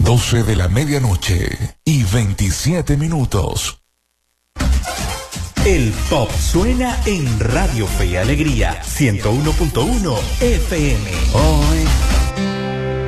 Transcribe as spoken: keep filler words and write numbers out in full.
doce de la medianoche y veintisiete minutos. El pop suena en Radio Fe y Alegría ciento uno punto uno F M. Hoy